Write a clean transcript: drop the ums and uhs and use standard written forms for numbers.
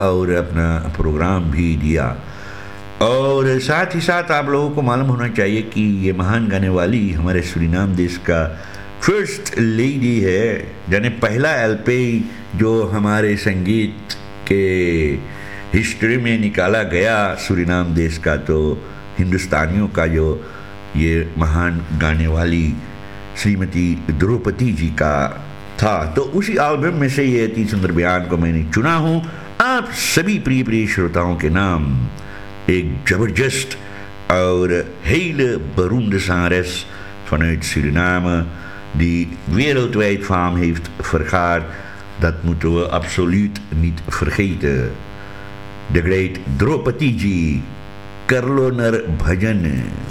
और अपना प्रोग्राम भी दिया। और साथ ही साथ आप लोगों को मालूम होना चाहिए कि ये महान गाने वाली हमारे सूरीनाम देश का फर्स्ट लेडी है, यानी पहला एलपी जो हमारे संगीत के हिस्ट्री में निकाला गया सूरीनाम देश का, तो हिंदुस्तानियों का जो ये महान गाने वाली श्रीमती द्रौपदी जी का था। तो उसी एल्बम में से ये अति सुंदर बयान को मैंने चुना हूँ आप सभी प्रिय प्रिय श्रोताओं के नाम। एक जबरदस्त और hele beroemde zangeres vanuit Suriname die wereldwijd faam heeft vergaard, dat moeten we absoluut niet vergeten. The great Draupadi ji, Karloner Bhajan.